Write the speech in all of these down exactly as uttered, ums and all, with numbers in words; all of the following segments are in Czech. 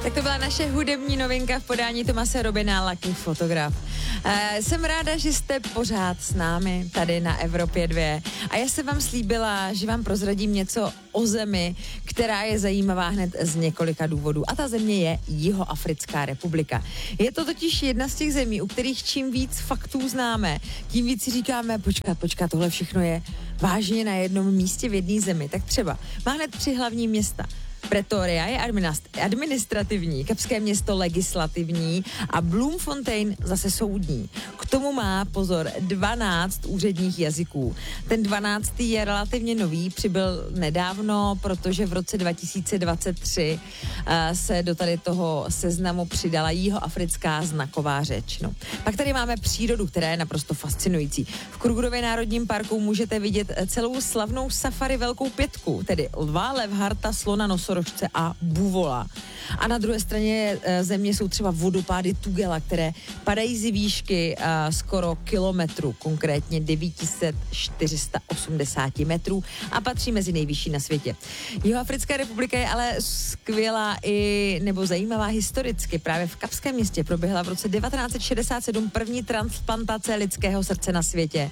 Tak to byla naše hudební novinka v podání Tomase Robina, Lucky Fotograf. E, jsem ráda, že jste pořád s námi tady na Evropě dva. A já jsem vám slíbila, že vám prozradím něco o zemi, která je zajímavá hned z několika důvodů. A ta země je Jihoafrická republika. Je to totiž jedna z těch zemí, u kterých čím víc faktů známe, tím víc si říkáme, počkat, počkat, tohle všechno je vážně na jednom místě v jedné zemi. Tak třeba má hned tři hlavní města. Pretoria je administrativní, Kapské město legislativní a Bloemfontein zase soudní. K tomu má, pozor, dvanáct úředních jazyků. Ten dvanáctý je relativně nový, přibyl nedávno, protože v roce dva tisíce dvacet tři uh, se do tady toho seznamu přidala jihoafrická znaková řeč. No. Pak tady máme přírodu, která je naprosto fascinující. V Krugerově národním parku můžete vidět celou slavnou safari velkou pětku, tedy lva, levharta, slona, nosorožce a buvola. A na druhé straně země jsou třeba vodopády Tugela, které padají z výšky uh, skoro kilometru, konkrétně devět set čtyři sta osmdesát metrů a patří mezi nejvyšší na světě. Jihoafrická republika je ale skvělá i nebo zajímavá historicky. Právě v Kapském městě proběhla v roce devatenáct set šedesát sedm první transplantace lidského srdce na světě.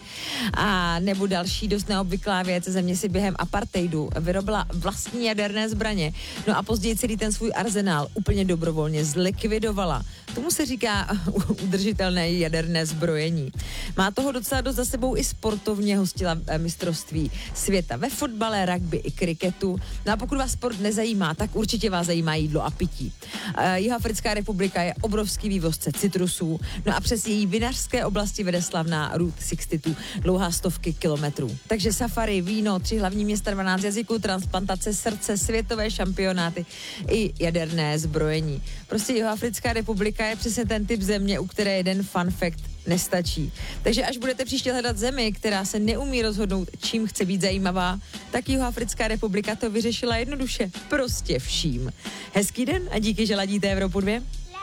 A nebo další dost neobvyklá věc, země si během apartheidu vyrobila vlastní jaderné zbraně. No a později celý ten svůj arzenál úplně dobrovolně zlikvidovala. Tomu se říká udržitelné jaderné zbrojení. Má toho docela dost za sebou i sportovně, hostila mistrovství světa ve fotbale, rugby i kriketu. No a pokud vás sport nezajímá, tak určitě vás zajímá jídlo a pití. Jihoafrická republika je obrovský vývozce citrusů, no a přes její vinařské oblasti vede slavná Route šedesát dva, dlouhá stovky kilometrů. Takže safari, víno, tři hlavní města, dvanáct jazyků, transplantace srdce, světové šampionáty i jaderné zbrojení. Prostě Jihoafrická republika je přesně ten typ země, u které jeden fun fact nestačí. Takže až budete příště hledat zemi, která se neumí rozhodnout, čím chce být zajímavá, tak Jihoafrická republika to vyřešila jednoduše. Prostě vším. Hezký den a díky, že ladíte Evropu dva.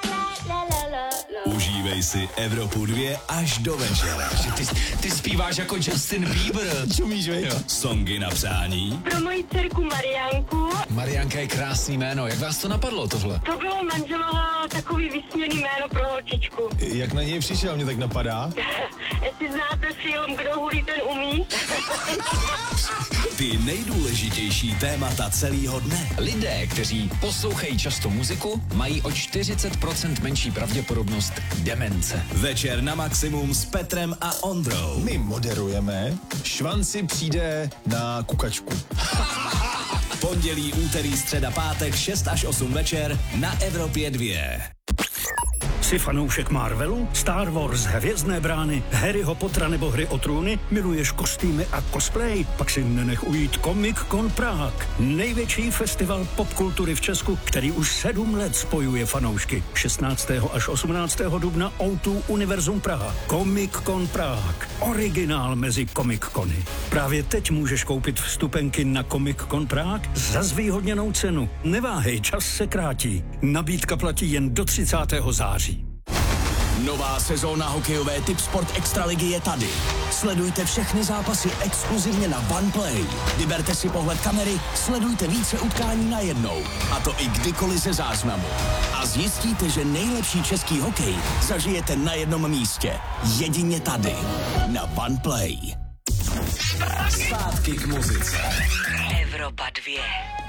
Užívej si Evropu dva až do večera. Ty, ty zpíváš jako Justin Bieber. Čumíš, veď? Songy na přání. Pro moji dcerku Mariánku. Mariánka je krásný jméno. Jak vás to napadlo tohle? To bylo manželova takový vysněný jméno pro holčičku. Jak na něj přišel, mě tak napadá? Jestli znáte film Kdo hulí, ten umí. Ty nejdůležitější témata celého dne. Lidé, kteří poslouchají často muziku, mají o čtyřicet procent menší pravděpodobnost demence. Večer na maximum s Petrem a Ondrou. My moderujeme, Švanci přijde na kukačku. Pondělí, úterý, středa, pátek, šest až osm večer na Evropě dva. Jsi fanoušek Marvelu, Star Wars, Hvězdné brány, Harryho Pottera nebo Hry o trůny? Miluješ kostýmy a cosplay? Pak si nenech ujít Comic Con Prague. Největší festival popkultury v Česku, který už sedm let spojuje fanoušky. šestnáctého až osmnáctého dubna ó dva Univerzum Praha. Comic Con Prague. Originál mezi Comic Cony. Právě teď můžeš koupit vstupenky na Comic Con Prague za zvýhodněnou cenu. Neváhej, čas se krátí. Nabídka platí jen do třicátého září. Nová sezóna hokejové Tipsport Extraligy je tady. Sledujte všechny zápasy exkluzivně na OnePlay. Vyberte si pohled kamery, sledujte více utkání najednou. A to i kdykoliv ze záznamu. A zjistíte, že nejlepší český hokej zažijete na jednom místě. Jedině tady. Na OnePlay. Zpátky k muzice. Evropa dva.